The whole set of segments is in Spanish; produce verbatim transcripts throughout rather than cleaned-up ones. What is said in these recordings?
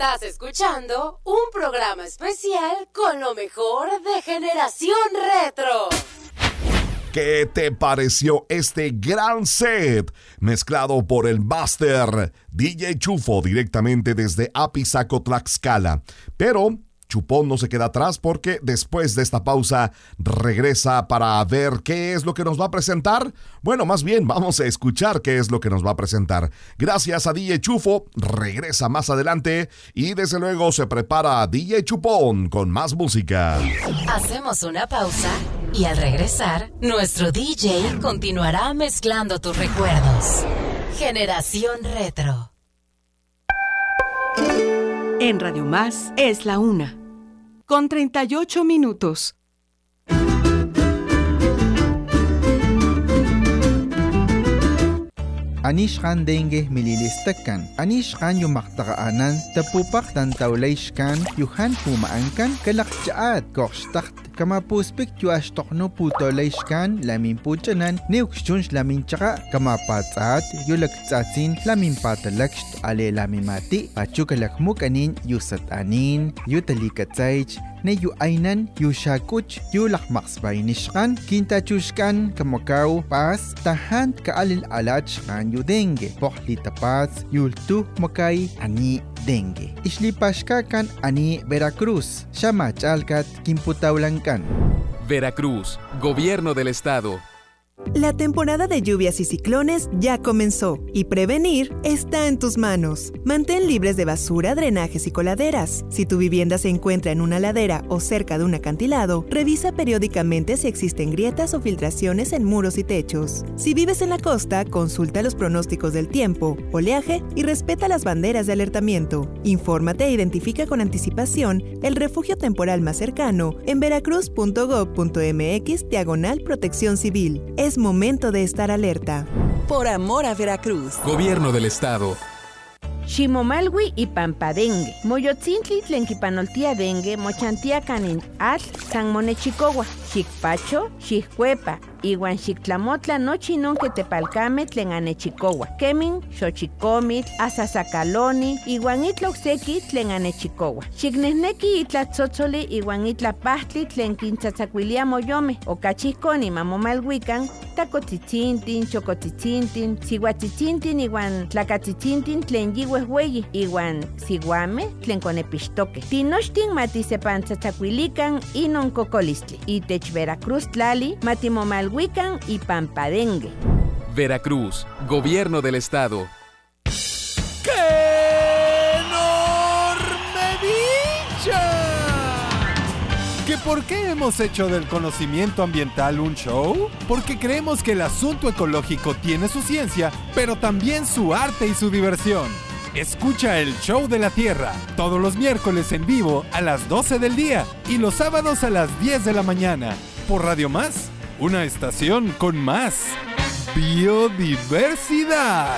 Estás escuchando un programa especial con lo mejor de Generación Retro. ¿Qué te pareció este gran set mezclado por el Master D J Chufo directamente desde Apizaco, Tlaxcala? Pero Chupón no se queda atrás porque después de esta pausa regresa para ver qué es lo que nos va a presentar. Bueno, más bien vamos a escuchar qué es lo que nos va a presentar. Gracias a D J Chufo, regresa más adelante y desde luego se prepara D J Chupón con más música. Hacemos una pausa y al regresar, nuestro D J continuará mezclando tus recuerdos. Generación Retro. En Radio Más es la una, con treinta y ocho minutos. Anishkan dengue mililistakan. Anishkan yung maktakaanan, tapupak tan tawlayshkan, yuhan pumaankan, kalakjaat kokstakt, kamapuspik yu ashtokno putolayshkan, lamin puchanan, neukshunsh lamin tsaka, kamapatsaat, yu laktsatsin, lamin patalakst, ale lamin mati, pachu kalakmukanin, yu satanin, yu talikatsaych, ne yu aynan, yu shakuch, yu lakmaksbaynishkan, kintachushkan, kamakaw, pas, tahant kaalil alachkan, yu dengue, pohli tapats, yultu makay, ani dengue. Islipashkakan ani Veracruz, Shamachalkat, Kimputaulankan. Veracruz, Gobierno del Estado. La temporada de lluvias y ciclones ya comenzó y prevenir está en tus manos. Mantén libres de basura, drenajes y coladeras. Si tu vivienda se encuentra en una ladera o cerca de un acantilado, revisa periódicamente si existen grietas o filtraciones en muros y techos. Si vives en la costa, consulta los pronósticos del tiempo, oleaje y respeta las banderas de alertamiento. Infórmate e identifica con anticipación el refugio temporal más cercano en veracruz punto gob punto mx diagonal protección civil. Es momento de estar alerta. Por amor a Veracruz. Gobierno del Estado. Ximomalwi y Pampadengue. Moyotzintli tlenquipanoltia dengue, mochantia canin atl, san monechicowa, xicpacho, xiccuepa, iwan xictlamotla nochi non que tepalcame tlen anechicowa. Kemin, xochicomitl, asasacaloni, iwan itloxeki tlen anechicowa. Xicnehneki itlatzotzoli iwan itlapahtli tlen kintzatzacuilia moyome, okachihkoni mamomalhuican, tacotzitzintin, chocotzitzintin, sihuatzitzintin iwan tlacatzitzintin tlen yihuehueyi, iwan sihuame tlen conepixtoque. Tinochtin matisepantzatzacuilican inon cocolistli. Itech Veracruz tlali matimomalhuican y Pampadengue. Veracruz, Gobierno del Estado. ¡Qué enorme dicha! ¿Que por qué hemos hecho del conocimiento ambiental un show? Porque creemos que el asunto ecológico tiene su ciencia, pero también su arte y su diversión. Escucha el Show de la Tierra todos los miércoles en vivo a las doce del día y los sábados a las diez de la mañana por Radio Más, una estación con más biodiversidad.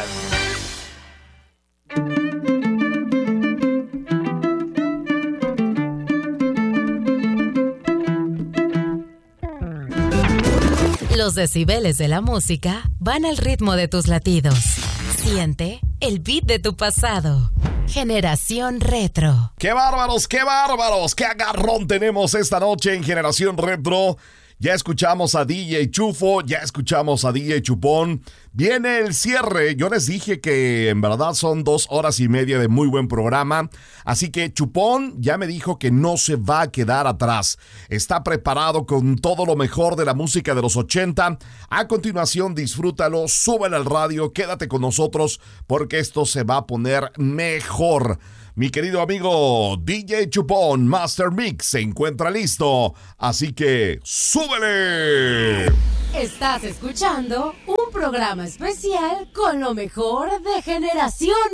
Los decibeles de la música van al ritmo de tus latidos. Siente el beat de tu pasado. Generación Retro. ¡Qué bárbaros, qué bárbaros! ¡Qué agarrón tenemos esta noche en Generación Retro! Ya escuchamos a D J Chufo, ya escuchamos a D J Chupón. Viene el cierre. Yo les dije que en verdad son dos horas y media de muy buen programa. Así que Chupón ya me dijo que no se va a quedar atrás. Está preparado con todo lo mejor de la música de los ochenta. A continuación, disfrútalo, súbele al radio, quédate con nosotros porque esto se va a poner mejor. Mi querido amigo D J Chupón, Master Mix, se encuentra listo. Así que, ¡súbele! Estás escuchando un programa especial con lo mejor de Generación